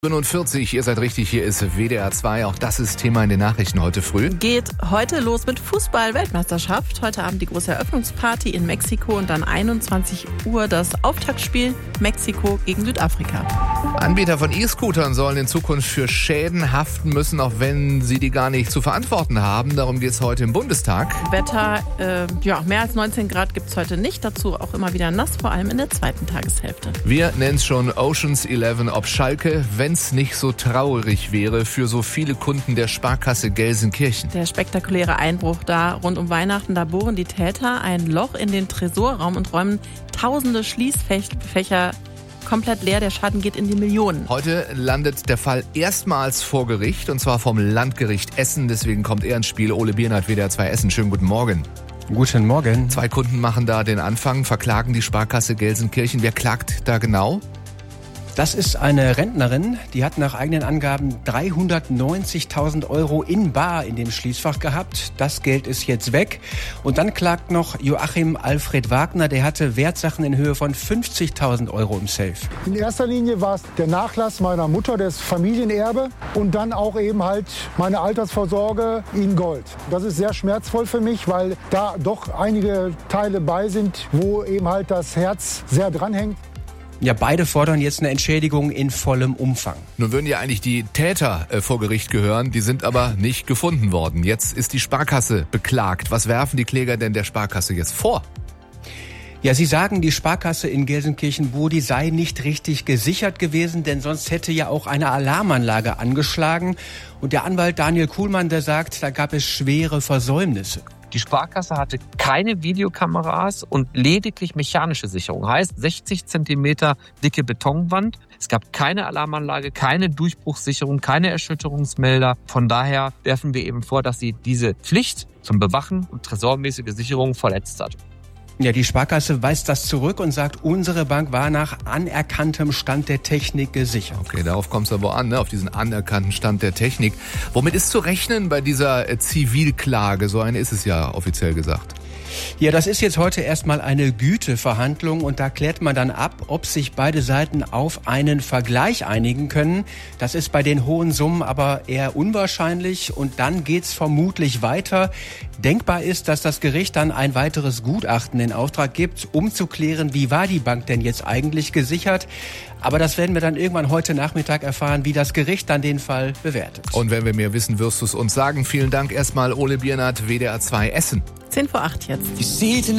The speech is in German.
45, ihr seid richtig, hier ist WDR 2, auch das ist Thema in den Nachrichten heute früh. Geht heute los mit Fußball-Weltmeisterschaft. Heute Abend die große Eröffnungsparty in Mexiko und dann 21 Uhr das Auftaktspiel Mexiko gegen Südafrika. Anbieter von E-Scootern sollen in Zukunft für Schäden haften müssen, auch wenn sie die gar nicht zu verantworten haben. Darum geht es heute im Bundestag. Wetter, mehr als 19 Grad gibt es heute nicht. Dazu auch immer wieder nass, vor allem in der zweiten Tageshälfte. Wir nennen es schon Ocean's 11 ob Schalke, wenn es nicht so traurig wäre für so viele Kunden der Sparkasse Gelsenkirchen. Der spektakuläre Einbruch da rund um Weihnachten, da bohren die Täter ein Loch in den Tresorraum und räumen tausende Schließfächer komplett leer. Der Schaden geht in die Millionen. Heute landet der Fall erstmals vor Gericht, und zwar vom Landgericht Essen. Deswegen kommt er ins Spiel. Ole Biernert, WDR 2 Essen. Schönen guten Morgen. Guten Morgen. 2 Kunden machen da den Anfang, verklagen die Sparkasse Gelsenkirchen. Wer klagt da genau? Das ist eine Rentnerin, die hat nach eigenen Angaben 390.000 € in bar in dem Schließfach gehabt. Das Geld ist jetzt weg. Und dann klagt noch Joachim Alfred Wagner, der hatte Wertsachen in Höhe von 50.000 € im Safe. In erster Linie war es der Nachlass meiner Mutter, das Familienerbe, und dann auch eben halt meine Altersvorsorge in Gold. Das ist sehr schmerzvoll für mich, weil da doch einige Teile bei sind, wo eben halt das Herz sehr dranhängt. Ja, beide fordern jetzt eine Entschädigung in vollem Umfang. Nun würden ja eigentlich die Täter vor Gericht gehören, die sind aber nicht gefunden worden. Jetzt ist die Sparkasse beklagt. Was werfen die Kläger denn der Sparkasse jetzt vor? Ja, sie sagen, die Sparkasse in Gelsenkirchen-Bodi sei nicht richtig gesichert gewesen, denn sonst hätte ja auch eine Alarmanlage angeschlagen. Und der Anwalt Daniel Kuhlmann, der sagt, da gab es schwere Versäumnisse. Die Sparkasse hatte keine Videokameras und lediglich mechanische Sicherung. Heißt 60 Zentimeter dicke Betonwand. Es gab keine Alarmanlage, keine Durchbruchssicherung, keine Erschütterungsmelder. Von daher werfen wir eben vor, dass sie diese Pflicht zum Bewachen und tresormäßige Sicherung verletzt hat. Ja, die Sparkasse weist das zurück und sagt, unsere Bank war nach anerkanntem Stand der Technik gesichert. Okay, darauf kommt es aber an, ne? Auf diesen anerkannten Stand der Technik. Womit ist zu rechnen bei dieser Zivilklage? So eine ist es ja offiziell gesagt. Ja, das ist jetzt heute erstmal eine Güteverhandlung und da klärt man dann ab, ob sich beide Seiten auf einen Vergleich einigen können. Das ist bei den hohen Summen aber eher unwahrscheinlich und dann geht's vermutlich weiter. Denkbar ist, dass das Gericht dann ein weiteres Gutachten in Auftrag gibt, um zu klären, wie war die Bank denn jetzt eigentlich gesichert. Aber das werden wir dann irgendwann heute Nachmittag erfahren, wie das Gericht dann den Fall bewertet. Und wenn wir mehr wissen, wirst du es uns sagen. Vielen Dank erstmal, Ole Biernert, WDR 2 Essen. 10 vor 8 jetzt.